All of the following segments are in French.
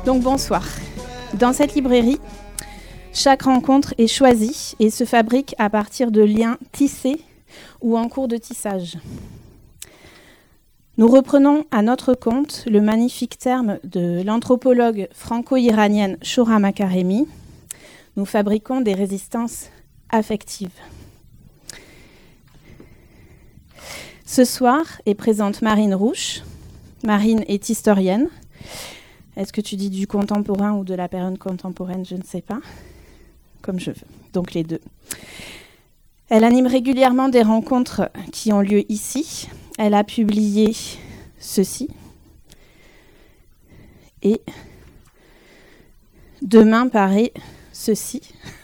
Donc bonsoir. Dans cette librairie, chaque rencontre est choisie et se fabrique à partir de liens tissés ou en cours de tissage. Nous reprenons à notre compte le magnifique terme de l'anthropologue franco-iranienne Shohra Makaremi. Nous fabriquons des résistances affectives. Ce soir est présente Marine Rouch. Marine est historienne. Est-ce que tu dis du contemporain ou de la période contemporaine? Je ne sais pas. Comme je veux. Donc les deux. Elle anime régulièrement des rencontres qui ont lieu ici. Elle a publié ceci. Et demain paraît ceci.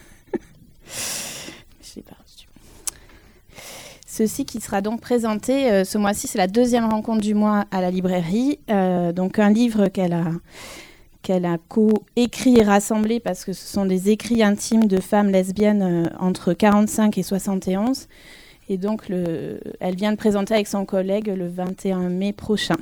Ceci qui sera donc présenté ce mois-ci, c'est la deuxième rencontre du mois à la librairie. Donc un livre qu'elle a co-écrit et rassemblé parce que ce sont des écrits intimes de femmes lesbiennes entre 45 et 71. Et donc elle vient de présenter avec son collègue le 21 mai prochain.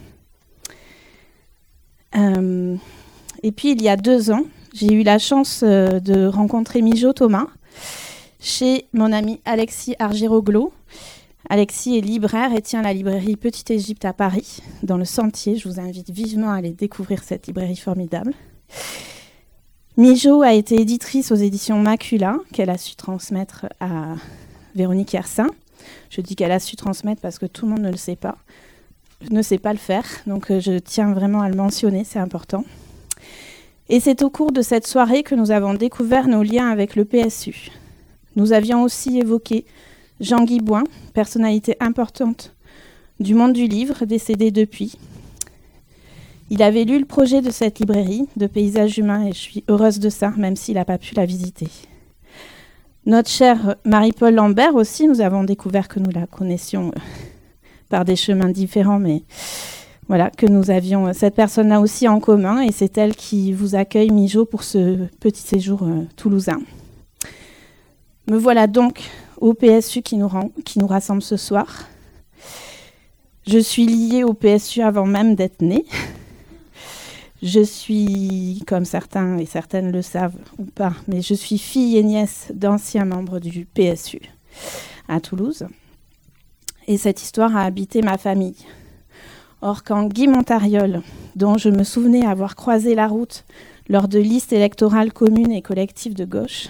Et puis il y a 2 ans, j'ai eu la chance de rencontrer Mijo Thomas chez mon ami Alexis Argiroglo. Alexis est libraire et tient la librairie Petite Égypte à Paris, dans le Sentier. Je vous invite vivement à aller découvrir cette librairie formidable. Mijo a été éditrice aux éditions Macula, qu'elle a su transmettre à Véronique Yersin. Je dis qu'elle a su transmettre parce que tout le monde ne le sait pas. Je ne sais pas le faire, donc je tiens vraiment à le mentionner, c'est important. Et c'est au cours de cette soirée que nous avons découvert nos liens avec le PSU. Nous avions aussi évoqué Jean-Guy Bouin, personnalité importante du monde du livre, décédé depuis. Il avait lu le projet de cette librairie de paysages humains et je suis heureuse de ça, même s'il n'a pas pu la visiter. Notre chère Marie-Paule Lambert aussi, nous avons découvert que nous la connaissions par des chemins différents, mais voilà, que nous avions cette personne-là aussi en commun et c'est elle qui vous accueille, Mijo, pour ce petit séjour toulousain. Me voilà donc au PSU qui nous rassemble ce soir. Je suis liée au PSU avant même d'être née. Je suis, comme certains et certaines le savent ou pas, mais je suis fille et nièce d'anciens membres du PSU à Toulouse. Et cette histoire a habité ma famille. Or, quand Guy Montariol, dont je me souvenais avoir croisé la route lors de listes électorales communes et collectives de gauche,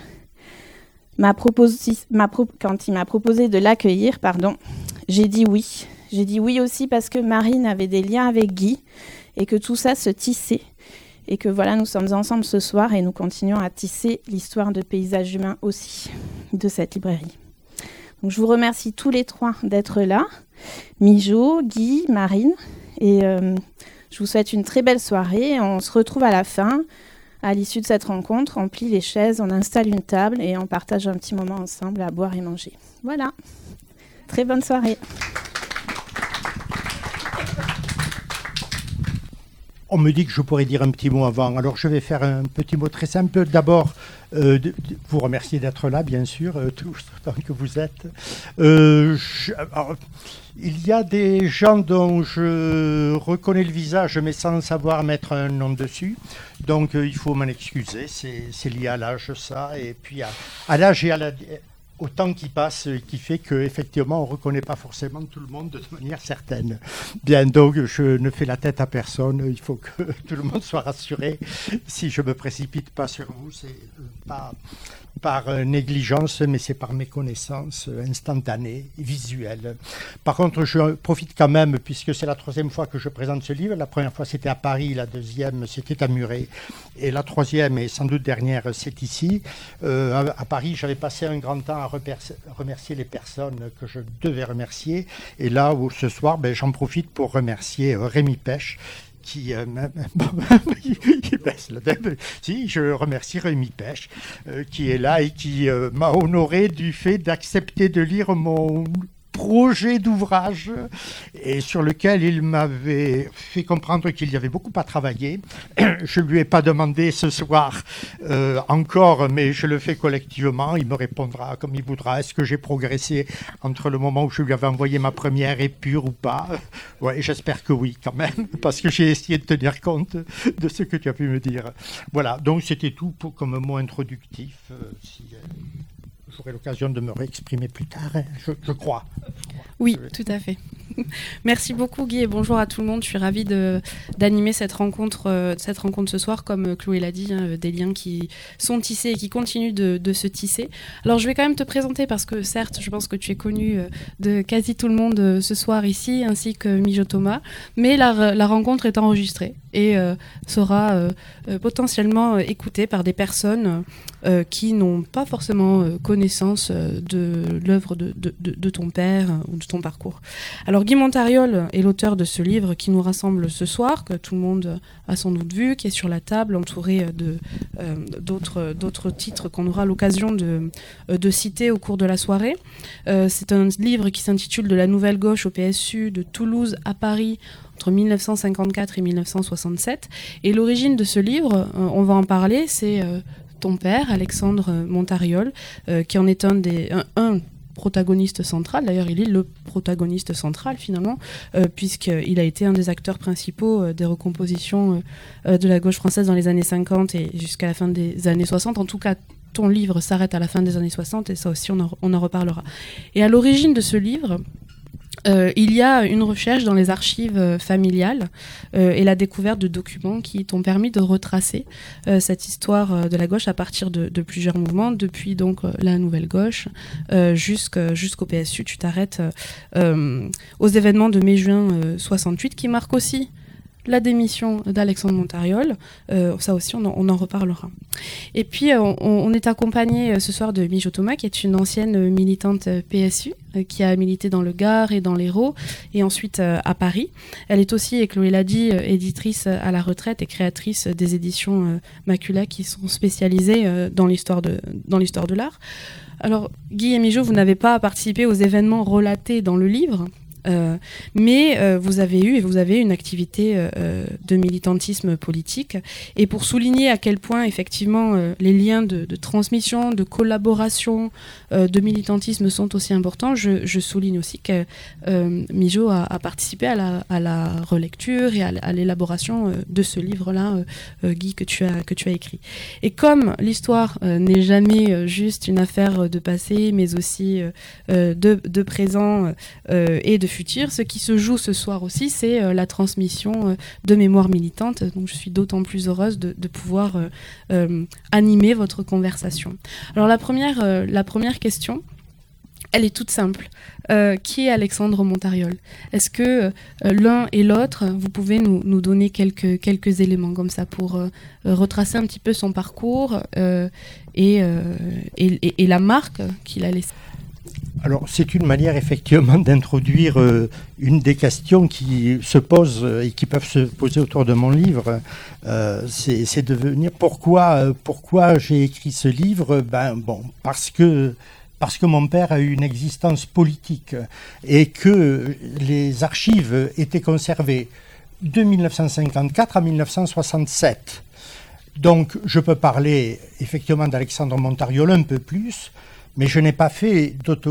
quand il m'a proposé de l'accueillir, j'ai dit oui. J'ai dit oui aussi parce que Marine avait des liens avec Guy et que tout ça se tissait. Et que voilà, nous sommes ensemble ce soir et nous continuons à tisser l'histoire de paysages humains aussi, de cette librairie. Donc je vous remercie tous les 3 d'être là. Mijo, Guy, Marine. Et je vous souhaite une très belle soirée. On se retrouve à la fin. À l'issue de cette rencontre, on plie les chaises, on installe une table et on partage un petit moment ensemble à boire et manger. Voilà. Très bonne soirée. On me dit que je pourrais dire un petit mot avant. Alors je vais faire un petit mot très simple. D'abord, vous remercier d'être là, bien sûr, tous autant que vous êtes. Il y a des gens dont je reconnais le visage, mais sans savoir mettre un nom dessus. Donc il faut m'en excuser. C'est lié à l'âge, ça. Et puis à l'âge et au temps qui passe, qui fait qu'effectivement, on ne reconnaît pas forcément tout le monde de manière certaine. Bien, donc, je ne fais la tête à personne. Il faut que tout le monde soit rassuré. Si je ne me précipite pas sur vous, c'est pas par négligence, mais c'est par méconnaissance instantanée, visuelle. Par contre, je profite quand même, puisque c'est la 3e fois que je présente ce livre. La première fois, c'était à Paris. La 2e, c'était à Muret. Et la 3e, et sans doute dernière, c'est ici. À Paris, j'avais passé un grand temps à remercier les personnes que je devais remercier. Et là, ce soir, j'en profite pour remercier Rémi Pêche, qui si, je remercie Rémi Pêche, qui est là et qui m'a honoré du fait d'accepter de lire mon projet d'ouvrage et sur lequel il m'avait fait comprendre qu'il y avait beaucoup à travailler. Je ne lui ai pas demandé ce soir encore, mais je le fais collectivement. Il me répondra comme il voudra. Est-ce que j'ai progressé entre le moment où je lui avais envoyé ma première épure ou pas? Ouais, j'espère que oui quand même, parce que j'ai essayé de tenir compte de ce que tu as pu me dire. Voilà, donc c'était tout comme mot introductif. J'aurai l'occasion de me réexprimer plus tard, hein, je crois. Oui, tout à fait. Merci beaucoup Guy et bonjour à tout le monde. Je suis ravie d'animer cette rencontre ce soir. Comme Chloé l'a dit, des liens qui sont tissés et qui continuent de se tisser. Alors je vais quand même te présenter parce que certes, je pense que tu es connu de quasi tout le monde ce soir ici, ainsi que Mijo Thomas. Mais la rencontre est enregistrée et sera potentiellement écoutée par des personnes qui n'ont pas forcément connaissance de l'œuvre de ton père ou de ton parcours. Alors Guy Montariol est l'auteur de ce livre qui nous rassemble ce soir, que tout le monde a sans doute vu, qui est sur la table, entouré d'autres titres qu'on aura l'occasion de citer au cours de la soirée. C'est un livre qui s'intitule « De la nouvelle gauche au PSU, de Toulouse à Paris » entre 1954 et 1967. Et l'origine de ce livre, on va en parler, c'est ton père, Alexandre Montariol, qui en est un protagoniste central. D'ailleurs, il est le protagoniste central, finalement, puisqu'il a été un des acteurs principaux des recompositions de la gauche française dans les années 50 et jusqu'à la fin des années 60. En tout cas, ton livre s'arrête à la fin des années 60, et ça aussi, on en reparlera. Et à l'origine de ce livre, il y a une recherche dans les archives familiales et la découverte de documents qui t'ont permis de retracer cette histoire de la gauche à partir de plusieurs mouvements, depuis donc la Nouvelle Gauche jusqu'au PSU. Tu t'arrêtes aux événements de mai-juin 68 qui marquent aussi la démission d'Alexandre Montariol. Ça aussi, on en reparlera. Et puis, on est accompagné ce soir de Mijo Thomas, qui est une ancienne militante PSU, qui a milité dans le Gard et dans l'Hérault, et ensuite à Paris. Elle est aussi, et Chloé l'a dit, éditrice à la retraite et créatrice des éditions Macula, qui sont spécialisées dans l'histoire de l'art. Alors, Guy et Mijo, vous n'avez pas participé aux événements relatés dans le livre, mais vous avez une activité de militantisme politique. Et pour souligner à quel point, effectivement, les liens de transmission, de collaboration, de militantisme sont aussi importants, je souligne aussi que Mijo a participé à la relecture et à l'élaboration de ce livre-là, Guy, que tu as écrit. Et comme l'histoire n'est jamais juste une affaire de passé, mais aussi de présent et de futur, ce qui se joue ce soir aussi, c'est la transmission de mémoire militante. Donc je suis d'autant plus heureuse de pouvoir animer votre conversation. Alors la première question, elle est toute simple. Qui est Alexandre Montariol? Est-ce que l'un et l'autre, vous pouvez nous donner quelques éléments comme ça pour retracer un petit peu son parcours et la marque qu'il a laissée? Alors, c'est une manière effectivement d'introduire une des questions qui se posent et qui peuvent se poser autour de mon livre. C'est de venir pourquoi j'ai écrit ce livre. Parce que mon père a eu une existence politique et que les archives étaient conservées de 1954 à 1967. Donc, je peux parler effectivement d'Alexandre Montariol un peu plus, mais je n'ai pas fait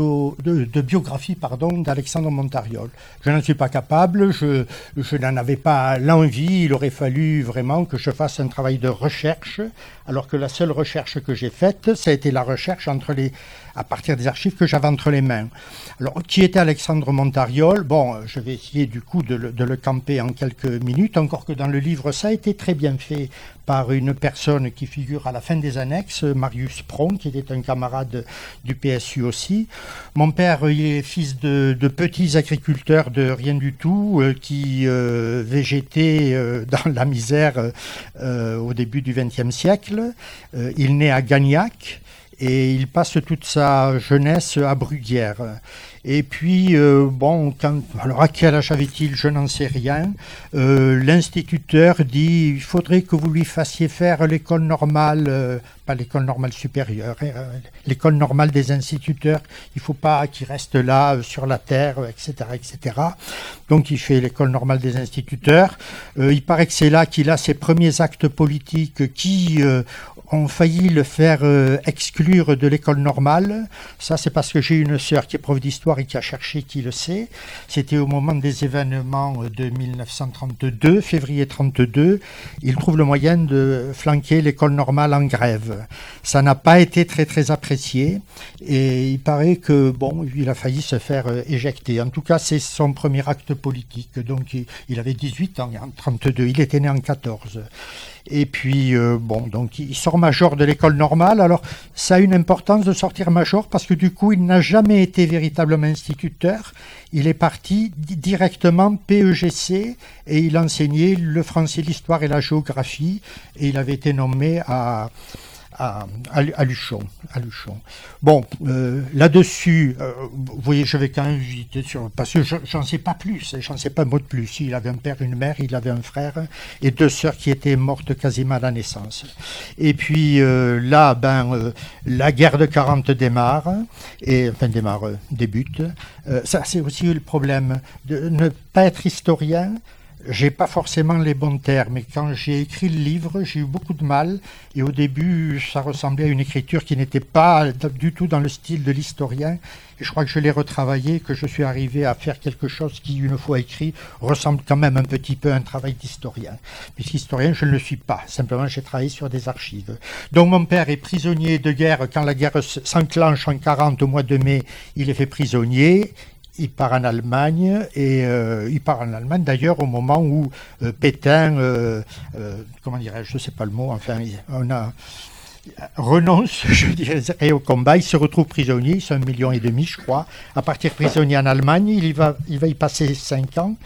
de biographie d'Alexandre Montariol. Je n'en suis pas capable, je n'en avais pas l'envie, il aurait fallu vraiment que je fasse un travail de recherche, alors que la seule recherche que j'ai faite, ça a été la recherche à partir des archives que j'avais entre les mains. Alors, qui était Alexandre Montariol? Bon, je vais essayer du coup de le camper en quelques minutes, encore que dans le livre, ça a été très bien fait par une personne qui figure à la fin des annexes, Marius Pron, qui était un camarade du PSU aussi. Mon père est fils de petits agriculteurs de rien du tout, qui végétaient dans la misère au début du XXe siècle. Il naît à Gagnac. et il passe toute sa jeunesse à Bruguière. Et puis, alors à quel âge avait-il? Je n'en sais rien. L'instituteur dit, il faudrait que vous lui fassiez faire l'école normale, pas l'école normale supérieure, l'école normale des instituteurs. Il ne faut pas qu'il reste là, sur la terre, etc., etc. Donc, il fait l'école normale des instituteurs. Il paraît que c'est là qu'il a ses premiers actes politiques qui ont failli le faire exclure de l'école normale. Ça, c'est parce que j'ai une sœur qui est prof d'histoire et qui a cherché qui le sait. C'était au moment des événements de 1932, février 32. Il trouve le moyen de flanquer l'école normale en grève. Ça n'a pas été très très apprécié et il paraît que il a failli se faire éjecter. En tout cas, c'est son premier acte politique. Donc, il avait 18 ans en 32. Il était né en 14. Et puis, donc il sort major de l'école normale. Alors, ça a une importance de sortir major parce que du coup, il n'a jamais été véritablement instituteur. Il est parti directement PEGC et il enseignait le français, l'histoire et la géographie. Et il avait été nommé à Luchon. Bon, là-dessus, vous voyez, je vais quand même vite, parce que j'en sais pas plus, j'en sais pas un mot de plus. Il avait un père, une mère, il avait un frère et 2 sœurs qui étaient mortes quasiment à la naissance. Et puis là, la guerre de 40 démarre, débute. Ça, c'est aussi le problème de ne pas être historien. J'ai pas forcément les bons termes, mais quand j'ai écrit le livre, j'ai eu beaucoup de mal. Et au début, ça ressemblait à une écriture qui n'était pas du tout dans le style de l'historien. Et je crois que je l'ai retravaillé, que je suis arrivé à faire quelque chose qui, une fois écrit, ressemble quand même un petit peu à un travail d'historien. Puisqu'historien, je ne le suis pas. Simplement, j'ai travaillé sur des archives. Donc, mon père est prisonnier de guerre. Quand la guerre s'enclenche en 40, au mois de mai, il est fait prisonnier. Il part en Allemagne, et il part en Allemagne d'ailleurs au moment où Pétain, je ne sais pas le mot, renonce, je dirais, au combat. Il se retrouve prisonnier, c'est 1,5 million, je crois, à partir prisonnier en Allemagne. Il va y passer 5 ans.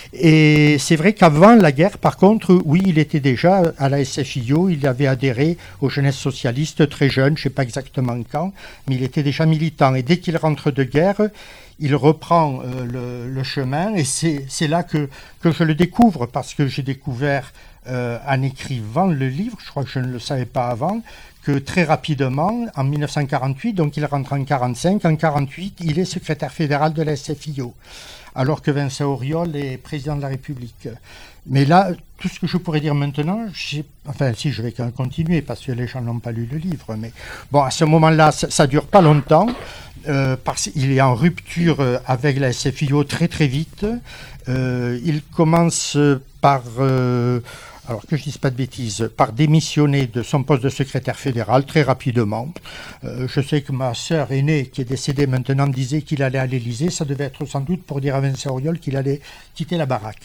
Et c'est vrai qu'avant la guerre, par contre, oui, il était déjà à la SFIO, il avait adhéré aux jeunesses socialistes très jeune, je ne sais pas exactement quand, mais il était déjà militant. Et dès qu'il rentre de guerre, il reprend le chemin, et c'est là que je le découvre, parce que j'ai découvert en écrivant le livre, je crois que je ne le savais pas avant, que très rapidement, en 1948, donc il rentre en 1945, en 1948, il est secrétaire fédéral de la SFIO, alors que Vincent Auriol est président de la République. Mais là, tout ce que je pourrais dire maintenant, si je vais quand même continuer, parce que les gens n'ont pas lu le livre, mais bon, à ce moment-là, ça ne dure pas longtemps, parce qu'il est en rupture avec la SFIO très très vite. Il commence par... alors que je ne dise pas de bêtises, par démissionner de son poste de secrétaire fédéral très rapidement. Je sais que ma sœur aînée, qui est décédée maintenant, disait qu'il allait à l'Élysée. Ça devait être sans doute pour dire à Vincent Auriol qu'il allait quitter la baraque.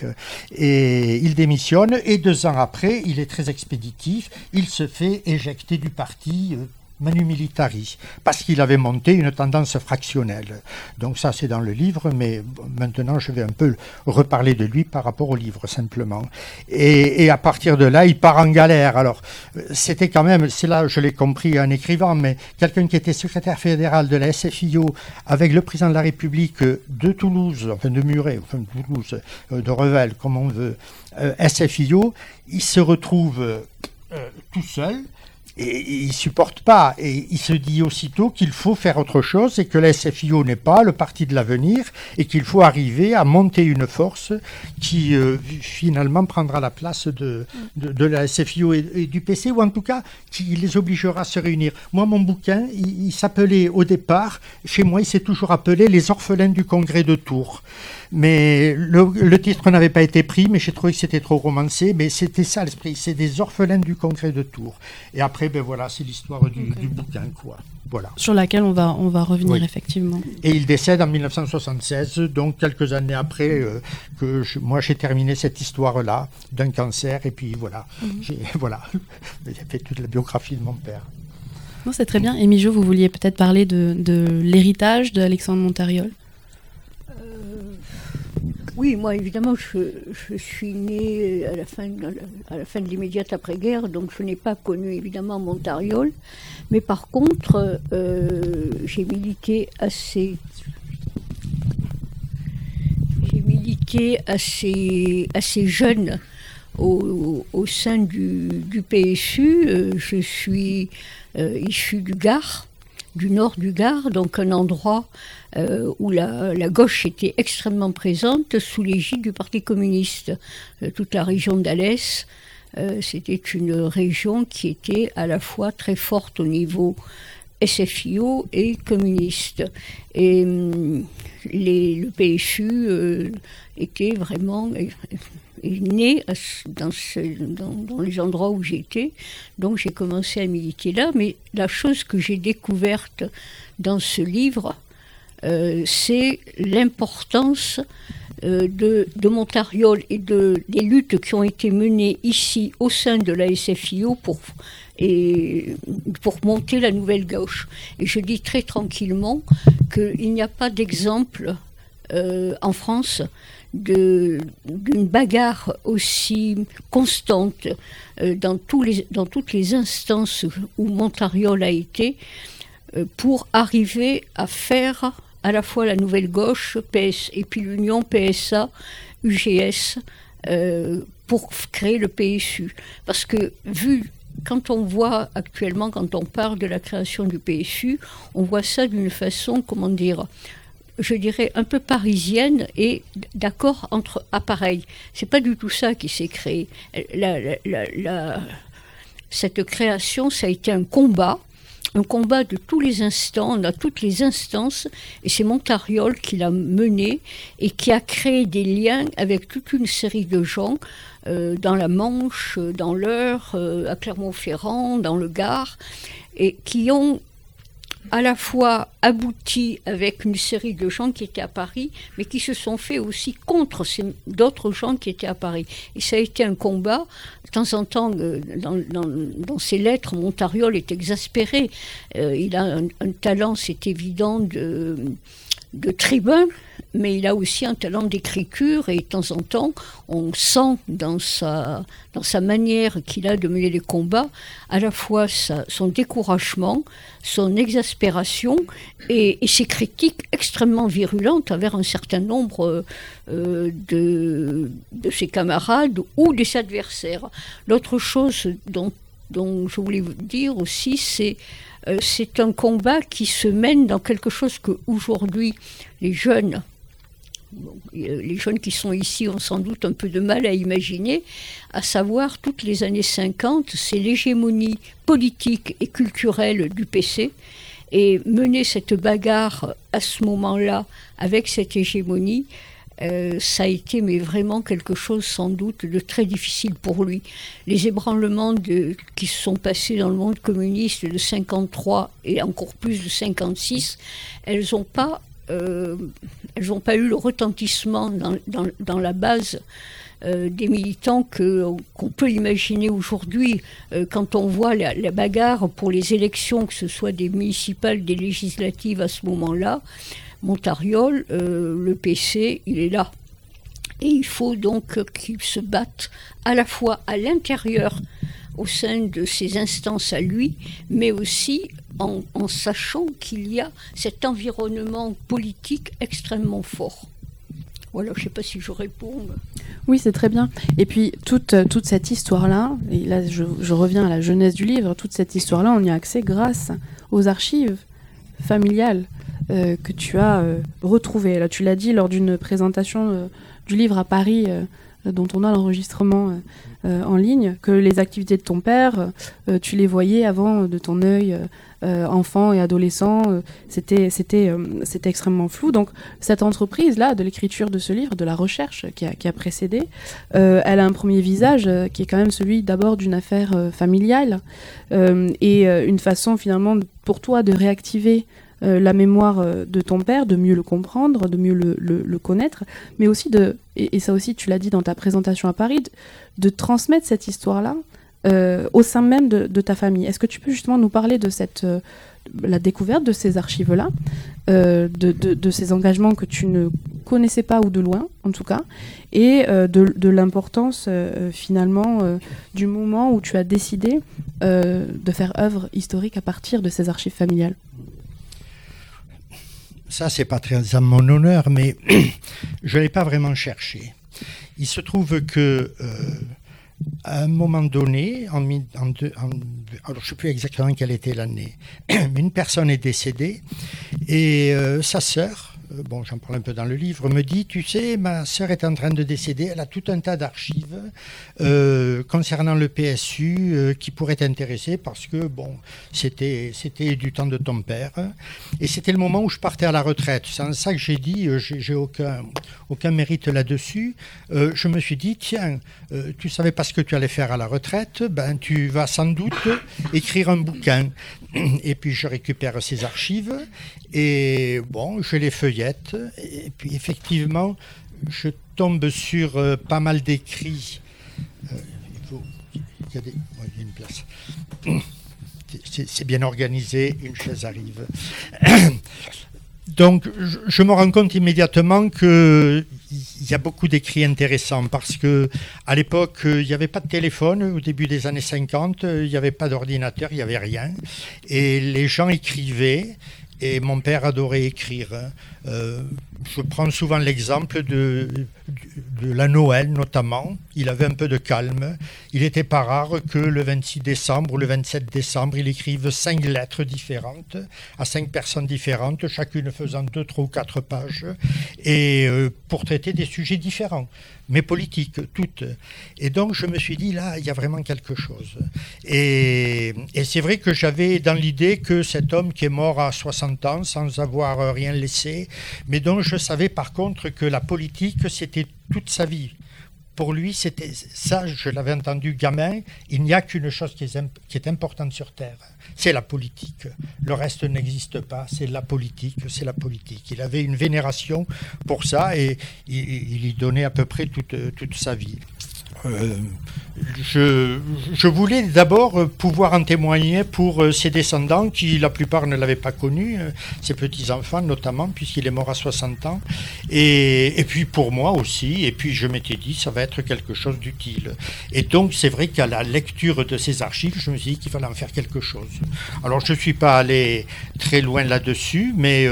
Et il démissionne, et 2 ans après, il est très expéditif, il se fait éjecter du parti Manu Militari, parce qu'il avait monté une tendance fractionnelle. Donc ça, c'est dans le livre, mais maintenant, je vais un peu reparler de lui par rapport au livre, simplement. Et à partir de là, il part en galère. Alors, c'était quand même, c'est là, je l'ai compris en écrivant, mais quelqu'un qui était secrétaire fédéral de la SFIO avec le président de la République de Toulouse, de Muret, de Toulouse, de Revel, comme on veut, SFIO, il se retrouve tout seul. Et il ne supporte pas, et il se dit aussitôt qu'il faut faire autre chose et que la SFIO n'est pas le parti de l'avenir et qu'il faut arriver à monter une force qui finalement prendra la place de la SFIO et du PC, ou en tout cas qui les obligera à se réunir. Moi, mon bouquin, il s'appelait au départ, chez moi il s'est toujours appelé « Les orphelins du Congrès de Tours ». Mais le titre n'avait pas été pris, mais j'ai trouvé que c'était trop romancé, mais c'était ça l'esprit, c'est des orphelins du Congrès de Tours. Et après, voilà, c'est l'histoire du bouquin, quoi. Voilà. Sur laquelle on va revenir, effectivement. Et il décède en 1976, donc quelques années après que moi j'ai terminé cette histoire-là d'un cancer, et puis voilà, j'ai fait toute la biographie de mon père. Non, c'est très bien. Et Mijo, vous vouliez peut-être parler de l'héritage d'Alexandre Montariol ? Oui, moi évidemment, je suis née à la fin de l'immédiate après-guerre, donc je n'ai pas connu évidemment Montariol, mais par contre, j'ai milité assez jeune au sein du PSU. Je suis issue du Gard, du nord du Gard, donc un endroit où la gauche était extrêmement présente sous l'égide du Parti communiste. Toute la région d'Alès, c'était une région qui était à la fois très forte au niveau SFIO et communiste. Et le PSU était vraiment est né dans les endroits où j'étais, donc j'ai commencé à militer là. Mais la chose que j'ai découverte dans ce livre, c'est l'importance de Montariol et des luttes qui ont été menées ici au sein de la SFIO pour monter la nouvelle gauche. Et je dis très tranquillement qu'il n'y a pas d'exemple en France d'une bagarre aussi constante dans toutes les instances où Montariol a été pour arriver à faire à la fois la nouvelle gauche, PS, et puis l'union PSA, UGS, pour créer le PSU. Parce que quand on voit actuellement, quand on parle de la création du PSU, on voit ça d'une façon, je dirais un peu parisienne et d'accord entre appareils. C'est pas du tout ça qui s'est créé. Cette création, ça a été un combat de tous les instants, dans toutes les instances, et c'est Montariol qui l'a mené et qui a créé des liens avec toute une série de gens dans la Manche, dans l'Eure, à Clermont-Ferrand, dans le Gard, et qui ont à la fois abouti avec une série de gens qui étaient à Paris, mais qui se sont fait aussi contre d'autres gens qui étaient à Paris. Et ça a été un combat. De temps en temps, dans ses lettres, Montariol est exaspéré. Il a un talent, c'est évident, de tribun, mais il a aussi un talent d'écriture, et de temps en temps, on sent dans sa manière qu'il a de mener les combats, à la fois son découragement, son exaspération et ses critiques extrêmement virulentes envers un certain nombre de ses camarades ou de ses adversaires. L'autre chose dont je voulais vous dire aussi, c'est un combat qui se mène dans quelque chose que aujourd'hui les jeunes qui sont ici ont sans doute un peu de mal à imaginer, à savoir toutes les années 50, c'est l'hégémonie politique et culturelle du PC, et mener cette bagarre à ce moment-là avec cette hégémonie, ça a été mais vraiment quelque chose sans doute de très difficile pour lui. Les ébranlements qui se sont passés dans le monde communiste de 53 et encore plus de 56, elles n'ont pas eu le retentissement dans la base des militants qu'on peut imaginer aujourd'hui. Quand on voit la bagarre pour les élections, que ce soit des municipales, des législatives à ce moment-là, Montariol, le PC, il est là. Et il faut donc qu'il se batte à la fois à l'intérieur, au sein de ses instances à lui, mais aussi en sachant qu'il y a cet environnement politique extrêmement fort. Voilà, je ne sais pas si je réponds. Oui, c'est très bien. Et puis, toute cette histoire-là, et là je reviens à la jeunesse du livre, toute cette histoire-là, on y a accès grâce aux archives familiales que tu as retrouvées. Là, tu l'as dit lors d'une présentation du livre à Paris, dont on a l'enregistrement en ligne, que les activités de ton père, tu les voyais avant de ton œil enfant et adolescent, c'était extrêmement flou. Donc cette entreprise-là, de l'écriture de ce livre, de la recherche qui a précédé, elle a un premier visage qui est quand même celui d'abord d'une affaire familiale et une façon finalement pour toi de réactiver la mémoire de ton père, de mieux le comprendre, de mieux le connaître, mais aussi et ça aussi tu l'as dit dans ta présentation à Paris, de transmettre cette histoire-là au sein même de ta famille. Est-ce que tu peux justement nous parler de la découverte de ces archives-là, de ces engagements que tu ne connaissais pas, ou de loin en tout cas, et de l'importance finalement du moment où tu as décidé de faire œuvre historique à partir de ces archives familiales. Ça, c'est pas très à mon honneur, mais je l'ai pas vraiment cherché. Il se trouve que à un moment donné, alors je ne sais plus exactement quelle était l'année, mais une personne est décédée et sa sœur, bon, j'en parle un peu dans le livre, me dit, tu sais, ma sœur est en train de décéder, elle a tout un tas d'archives concernant le PSU qui pourraient t'intéresser parce que, bon, c'était du temps de ton père et c'était le moment où je partais à la retraite. C'est ça que j'ai dit, j'ai aucun mérite là-dessus. Je me suis dit, tiens, tu savais pas ce que tu allais faire à la retraite, ben tu vas sans doute écrire un bouquin. Et puis je récupère ces archives et bon, je les feuillette et puis effectivement, je tombe sur pas mal d'écrits. Il y a une place. C'est bien organisé, une chaise arrive. Donc, je me rends compte immédiatement qu'il y a beaucoup d'écrits intéressants parce que à l'époque, il n'y avait pas de téléphone. Au début des années 50, il n'y avait pas d'ordinateur, il n'y avait rien. Et les gens écrivaient. Et mon père adorait écrire. Je prends souvent l'exemple de la Noël, notamment. Il avait un peu de calme. Il n'était pas rare que le 26 décembre ou le 27 décembre, il écrive 5 lettres différentes à 5 personnes différentes, chacune faisant 2, 3 ou 4 pages, et pour traiter des sujets différents, mais politiques, toutes. Et donc, je me suis dit, là, il y a vraiment quelque chose. Et c'est vrai que j'avais dans l'idée que cet homme qui est mort à 60 ans, sans avoir rien laissé, mais dont je savais par contre que la politique, c'était toute sa vie. Pour lui, c'était ça, je l'avais entendu gamin, il n'y a qu'une chose qui est importante sur Terre, c'est la politique. Le reste n'existe pas, c'est la politique, c'est la politique. Il avait une vénération pour ça et il y donnait à peu près toute sa vie. Je voulais d'abord pouvoir en témoigner pour ses descendants qui, la plupart, ne l'avaient pas connu, ses petits-enfants notamment, puisqu'il est mort à 60 ans, et puis pour moi aussi, et puis je m'étais dit, ça va être quelque chose d'utile. Et donc, c'est vrai qu'à la lecture de ces archives, je me suis dit qu'il fallait en faire quelque chose. Alors, je ne suis pas allé très loin là-dessus, mais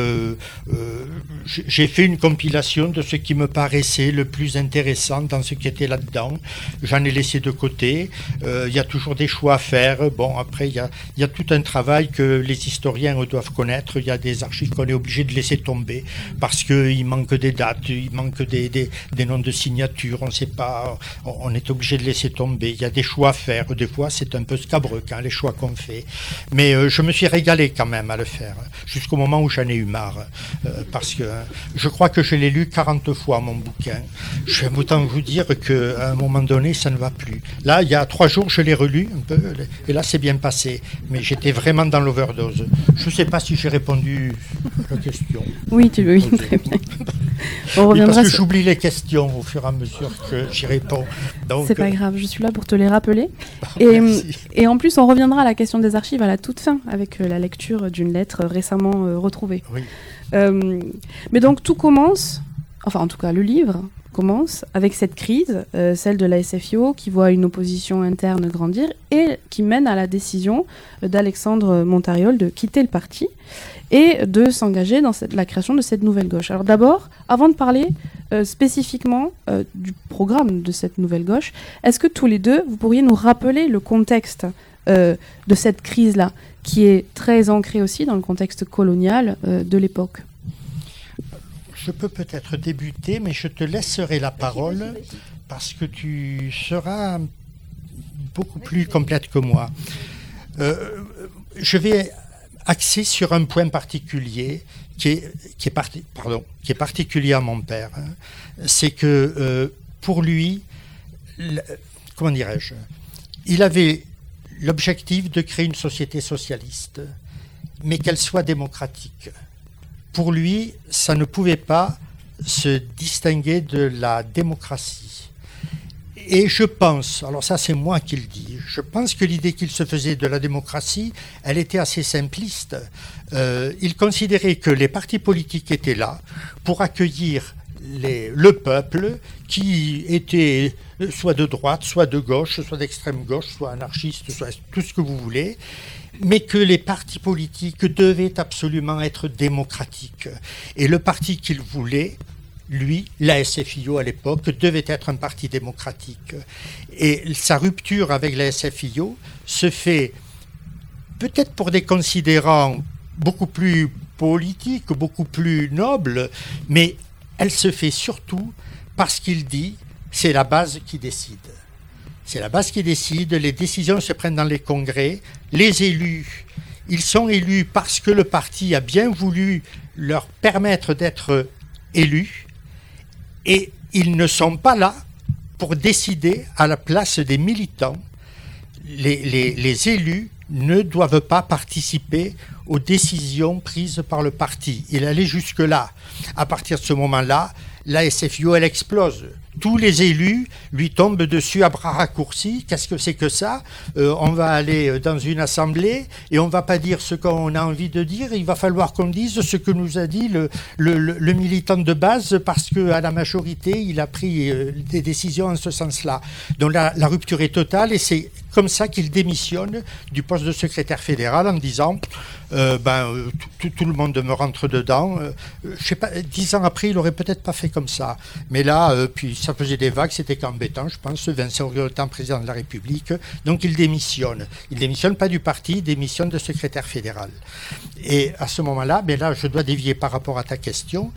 j'ai fait une compilation de ce qui me paraissait le plus intéressant dans ce qui était là-dedans. J'en ai laissé de côté. Il y a toujours des choix à faire. Bon, après, il y a tout un travail que les historiens doivent connaître. Il y a des archives qu'on est obligé de laisser tomber parce qu'il manque des dates, il manque des noms de signatures. On ne sait pas. On est obligé de laisser tomber. Il y a des choix à faire. Des fois, c'est un peu scabreux, hein, les choix qu'on fait. Mais je me suis régalé quand même à le faire, jusqu'au moment où j'en ai eu marre. Parce que je crois que je l'ai lu 40 fois, mon bouquin. Je vais autant vous dire qu'à un moment donné, ça ne va plus. Là, il y a 3 jours, je l'ai relu un peu, et là, c'est bien passé. Mais j'étais vraiment dans l'overdose. Je ne sais pas si j'ai répondu à la question. Oui, très bien. On reviendra parce que j'oublie les questions au fur et à mesure que j'y réponds. Donc, c'est pas grave, je suis là pour te les rappeler. Merci. Et en plus, on reviendra à la question des archives à la toute fin, avec la lecture d'une lettre récemment retrouvée. Oui. Mais donc, tout commence, enfin en tout cas le livre commence avec cette crise, celle de la SFIO, qui voit une opposition interne grandir et qui mène à la décision d'Alexandre Montariol de quitter le parti et de s'engager dans la création de cette nouvelle gauche. Alors d'abord, avant de parler spécifiquement du programme de cette nouvelle gauche, est-ce que tous les deux, vous pourriez nous rappeler le contexte de cette crise-là, qui est très ancrée aussi dans le contexte colonial de l'époque? Je peux peut-être débuter, mais je te laisserai la parole parce que tu seras beaucoup plus complète que moi. Je vais axer sur un point particulier qui est particulier à mon père. C'est que pour lui, comment dirais-je, il avait l'objectif de créer une société socialiste, mais qu'elle soit démocratique. Pour lui, ça ne pouvait pas se distinguer de la démocratie. Et je pense, alors ça c'est moi qui le dis, je pense que l'idée qu'il se faisait de la démocratie, elle était assez simpliste. Il considérait que les partis politiques étaient là pour accueillir le peuple qui était soit de droite, soit de gauche, soit d'extrême gauche, soit anarchiste, soit tout ce que vous voulez, mais que les partis politiques devaient absolument être démocratiques. Et le parti qu'il voulait, lui, la SFIO à l'époque, devait être un parti démocratique. Et sa rupture avec la SFIO se fait peut-être pour des considérants beaucoup plus politiques, beaucoup plus nobles, mais elle se fait surtout parce qu'il dit c'est la base qui décide. C'est la base qui décide, les décisions se prennent dans les congrès, les élus, ils sont élus parce que le parti a bien voulu leur permettre d'être élus, et ils ne sont pas là pour décider à la place des militants. Les élus ne doivent pas participer aux décisions prises par le parti. Il allait jusque-là. À partir de ce moment-là, la SFIO, elle explose. Tous les élus lui tombent dessus à bras raccourcis. Qu'est-ce que c'est que ça ? On va aller dans une assemblée et on ne va pas dire ce qu'on a envie de dire. Il va falloir qu'on dise ce que nous a dit le militant de base, parce qu'à la majorité, il a pris des décisions en ce sens-là. Donc la rupture est totale, et c'est comme ça qu'il démissionne du poste de secrétaire fédéral en disant tout le monde me rentre dedans. Je sais pas, 10 ans après, il aurait peut-être pas fait comme ça. Mais là, puis ça faisait des vagues, c'était embêtant, je pense. Vincent Auriol étant président de la République, donc il démissionne. Il démissionne pas du parti, il démissionne de secrétaire fédéral. Et à ce moment-là, mais là, je dois dévier par rapport à ta question.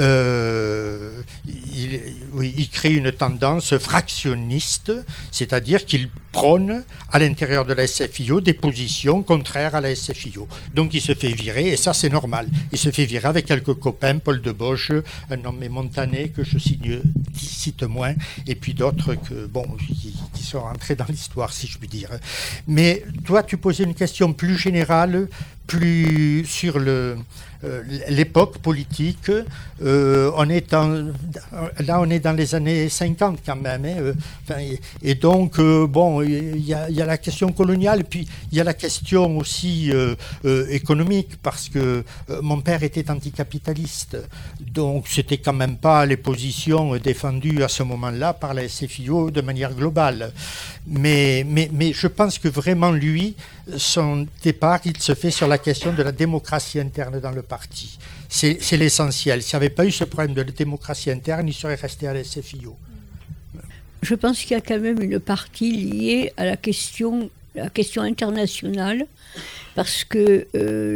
Il crée une tendance fractionniste, c'est-à-dire qu'il prône à l'intérieur de la SFIO des positions contraires à la SFIO. Donc il se fait virer, et ça c'est normal. Il se fait virer avec quelques copains, Paul Deboche, un nommé Montané que je cite moins, et puis d'autres qui sont rentrés dans l'histoire, si je puis dire. Mais toi, tu posais une question plus générale, plus sur l'époque politique. On est dans les années 50 quand même. Et donc, il y a la question coloniale, puis il y a la question aussi économique, parce que mon père était anticapitaliste. Donc, c'était quand même pas les positions défendues à ce moment-là par la SFIO de manière globale. Mais je pense que vraiment, lui, son départ, il se fait sur la question de la démocratie interne dans le parti. C'est l'essentiel. S'il n'y avait pas eu ce problème de la démocratie interne, il serait resté à la SFIO. Je pense qu'il y a quand même une partie liée à la question internationale, parce que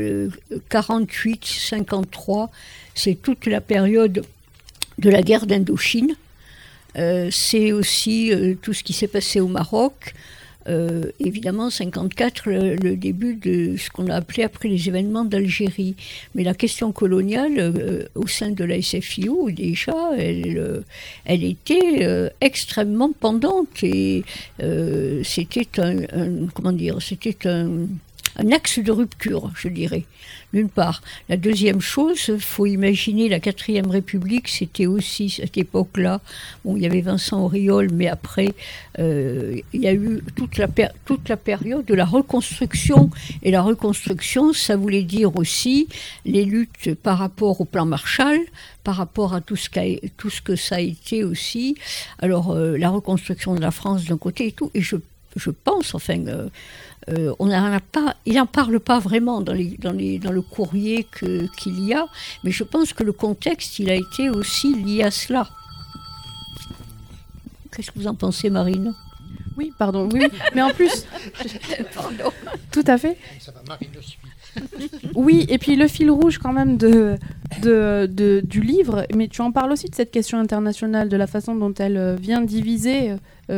48-53, c'est toute la période de la guerre d'Indochine. C'est aussi tout ce qui s'est passé au Maroc. Évidemment, 54, le début de ce qu'on a appelé après les événements d'Algérie. Mais la question coloniale, au sein de la SFIO, déjà, elle était extrêmement pendante, et c'était un axe de rupture, je dirais, d'une part. La deuxième chose, il faut imaginer la 4e République, c'était aussi, cette époque-là, il y avait Vincent Auriol, mais après, il y a eu toute la période de la reconstruction. Et la reconstruction, ça voulait dire aussi les luttes par rapport au plan Marshall, par rapport à tout ce que ça a été aussi. Alors, la reconstruction de la France d'un côté et tout, et je pense, il n'en parle pas vraiment dans le courrier qu'il y a, mais je pense que le contexte, il a été aussi lié à cela. Qu'est-ce que vous en pensez, Marine ? Oui, pardon, oui, mais en plus... Pardon. Tout à fait. Ça va, Marine le suit. Oui, et puis le fil rouge quand même du livre, mais tu en parles aussi de cette question internationale, de la façon dont elle vient diviser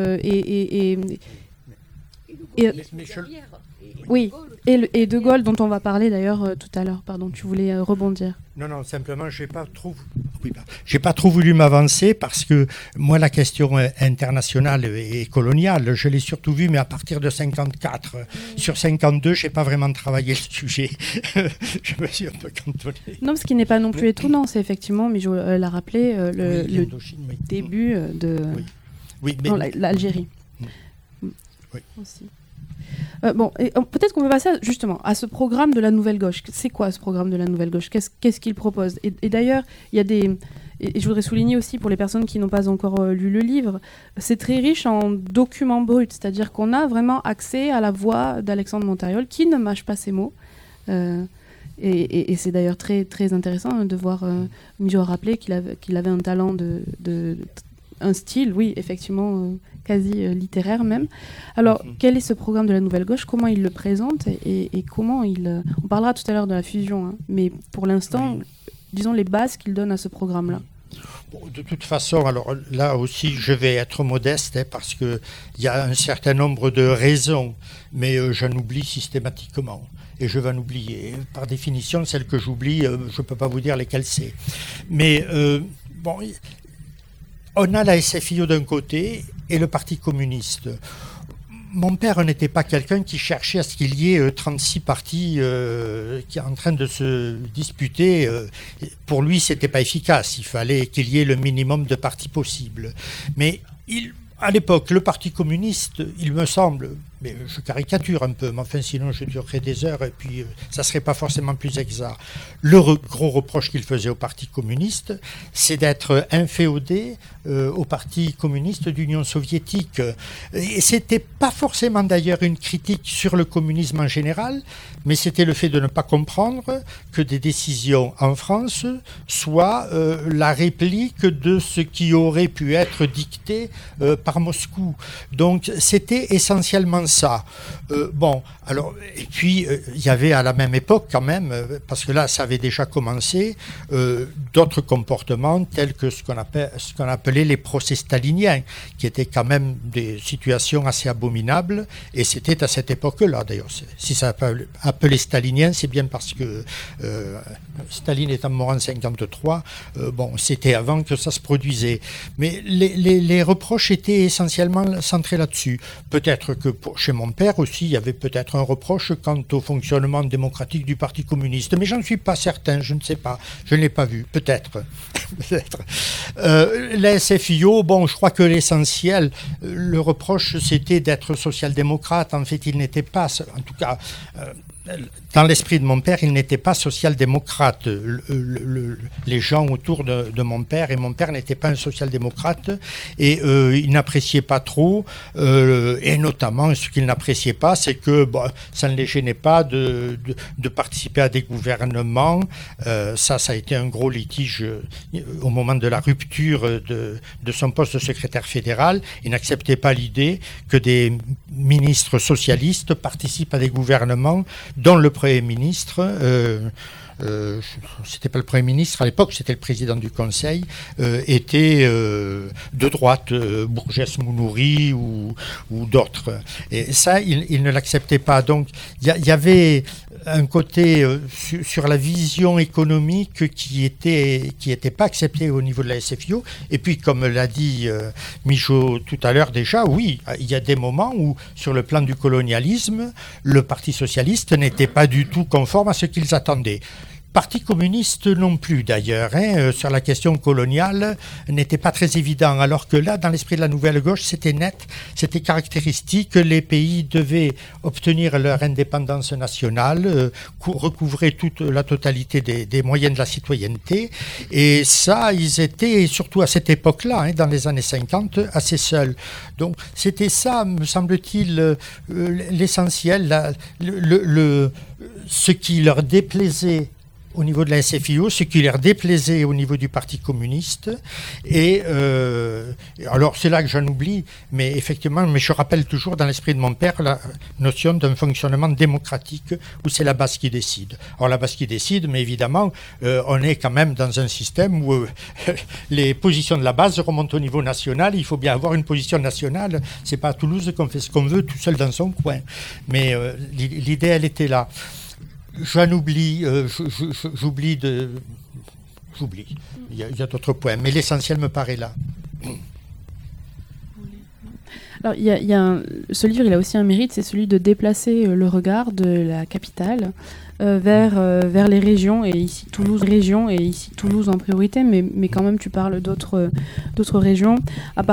oui, et De Gaulle, dont on va parler d'ailleurs tout à l'heure. Pardon, tu voulais rebondir. Non, simplement, j'ai pas trop voulu m'avancer, parce que moi, la question internationale et coloniale, je l'ai surtout vue, mais à partir de 54. Sur 52, j'ai pas vraiment travaillé le sujet. Je me suis un peu cantonné. Non, ce qui n'est pas non plus étonnant, c'est effectivement, mais je l'a rappelé, le début de l'Algérie. Oui. Aussi. Peut-être qu'on peut passer justement à ce programme de la Nouvelle Gauche. C'est quoi ce programme de la Nouvelle Gauche ? Qu'est-ce qu'il propose ? Et d'ailleurs, il y a et je voudrais souligner aussi pour les personnes qui n'ont pas encore lu le livre, c'est très riche en documents bruts, c'est-à-dire qu'on a vraiment accès à la voix d'Alexandre Montariol qui ne mâche pas ses mots. Et c'est d'ailleurs très, très intéressant de voir Mijo rappeler qu'il avait un talent un style, oui, effectivement, quasi littéraire même. Alors, quel est ce programme de la Nouvelle Gauche? Comment il le présente et comment il... On parlera tout à l'heure de la fusion, hein, mais pour l'instant, disons les bases qu'il donne à ce programme-là. Bon, de toute façon, alors là aussi, je vais être modeste parce qu'il y a un certain nombre de raisons, mais j'en oublie systématiquement. Et je vais en oublier. Par définition, celles que j'oublie, je ne peux pas vous dire lesquelles c'est. Mais bon, on a la SFIO d'un côté et le Parti communiste. Mon père n'était pas quelqu'un qui cherchait à ce qu'il y ait 36 partis qui sont en train de se disputer. Pour lui, ce n'était pas efficace. Il fallait qu'il y ait le minimum de partis possible. Mais à l'époque, le Parti communiste, il me semble, mais je caricature un peu, mais enfin sinon je durerais des heures et puis ça ne serait pas forcément plus exact. Le gros reproche qu'il faisait au Parti communiste, c'est d'être inféodé au Parti communiste d'Union soviétique. Et c'était pas forcément d'ailleurs une critique sur le communisme en général, mais c'était le fait de ne pas comprendre que des décisions en France soient la réplique de ce qui aurait pu être dicté par Moscou. Donc c'était essentiellement ça. Bon, alors, et puis il y avait à la même époque quand même, parce que là ça avait déjà commencé, d'autres comportements tels que ce qu'on appelait les procès staliniens, qui étaient quand même des situations assez abominables, et c'était à cette époque-là d'ailleurs. Si ça s'appelle appelé stalinien, c'est bien parce que Staline étant mort en 1953, bon, c'était avant que ça se produisait. Mais les reproches étaient essentiellement centrés là-dessus. Peut-être que chez mon père aussi, il y avait peut-être un reproche quant au fonctionnement démocratique du Parti communiste, mais j'en suis pas certain, je ne sais pas, je ne l'ai pas vu, peut-être. Peut-être. La SFIO, bon, je crois que l'essentiel, le reproche, c'était d'être social-démocrate. En fait, il n'était pas, en tout cas, dans l'esprit de mon père, il n'était pas social-démocrate. Les gens autour de mon père et mon père n'étaient pas un social-démocrate et il n'appréciait pas trop. Et notamment, ce qu'il n'appréciait pas, c'est que ça ne les gênait pas de participer à des gouvernements. Ça a été un gros litige au moment de la rupture de son poste de secrétaire fédéral. Il n'acceptait pas l'idée que des ministres socialistes participent à des gouvernements dont le Premier ministre, c'était pas le Premier ministre à l'époque, c'était le président du Conseil, était de droite, Bourges Mounouri ou d'autres. Et ça, il ne l'acceptait pas. Donc, il y avait un côté sur la vision économique qui était pas accepté au niveau de la SFIO. Et puis, comme l'a dit Mijo tout à l'heure déjà, oui, il y a des moments où, sur le plan du colonialisme, le Parti socialiste n'était pas du tout conforme à ce qu'ils attendaient. Parti communiste non plus d'ailleurs, sur la question coloniale, n'était pas très évident, alors que là, dans l'esprit de la Nouvelle Gauche, c'était net, c'était caractéristique, les pays devaient obtenir leur indépendance nationale, recouvrer toute la totalité des moyens de la citoyenneté, et ça, ils étaient, surtout à cette époque-là, dans les années 50, assez seuls. Donc c'était ça, me semble-t-il, l'essentiel, ce qui leur déplaisait au niveau de la SFIO, ce qui leur déplaisait au niveau du Parti communiste. Et alors c'est là que j'en oublie, mais effectivement, je rappelle toujours dans l'esprit de mon père la notion d'un fonctionnement démocratique où c'est la base qui décide. Alors la base qui décide, mais évidemment, on est quand même dans un système où les positions de la base remontent au niveau national. Il faut bien avoir une position nationale. C'est pas à Toulouse qu'on fait ce qu'on veut tout seul dans son coin. Mais l'idée, elle était là. J'en oublie, j'oublie. Il y a d'autres points, mais l'essentiel me paraît là. Alors, ce livre, il a aussi un mérite, c'est celui de déplacer le regard de la capitale vers les régions, et ici Toulouse en priorité, mais quand même tu parles d'autres régions.